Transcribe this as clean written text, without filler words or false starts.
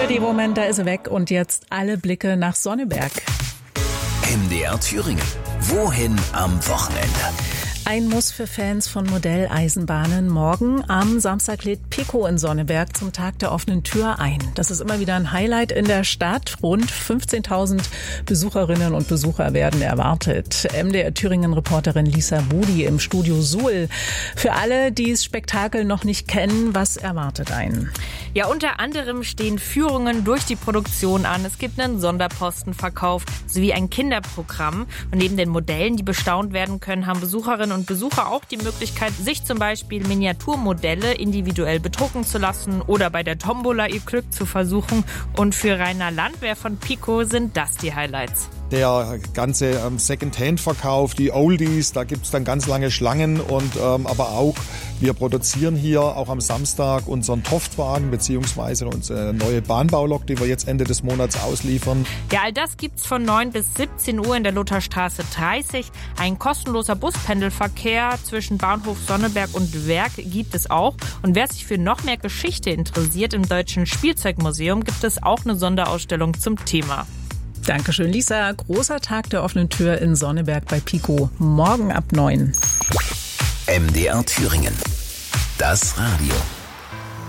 Dirty Woman, da ist sie weg. Und jetzt alle Blicke nach Sonneberg. MDR Thüringen. Wohin am Wochenende? Ein Muss für Fans von Modelleisenbahnen. Morgen am Samstag lädt Pico in Sonneberg zum Tag der offenen Tür ein. Das ist immer wieder ein Highlight in der Stadt. Rund 15.000 Besucherinnen und Besucher werden erwartet. MDR Thüringen-Reporterin Lisa Budi im Studio Suhl. Für alle, die das Spektakel noch nicht kennen, was erwartet einen? Ja, unter anderem stehen Führungen durch die Produktion an. Es gibt einen Sonderpostenverkauf sowie ein Kinderprogramm. Und neben den Modellen, die bestaunt werden können, haben Besucherinnen und Besucher auch die Möglichkeit, sich zum Beispiel Miniaturmodelle individuell bedrucken zu lassen oder bei der Tombola ihr Glück zu versuchen. Und für Rainer Landwehr von Pico sind das die Highlights. Der ganze Second-Hand-Verkauf, die Oldies, da gibt's dann ganz lange Schlangen und aber auch, wir produzieren hier auch am Samstag unseren Toftwagen beziehungsweise unsere neue Bahnbaulok, die wir jetzt Ende des Monats ausliefern. Ja, all das gibt's von 9 bis 17 Uhr in der Lutherstraße 30. Ein kostenloser Buspendelverkehr zwischen Bahnhof Sonneberg und Werk gibt es auch. Und wer sich für noch mehr Geschichte interessiert, im Deutschen Spielzeugmuseum gibt es auch eine Sonderausstellung zum Thema. Dankeschön, Lisa. Großer Tag der offenen Tür in Sonneberg bei Pico. Morgen ab 9. MDR Thüringen. Das Radio.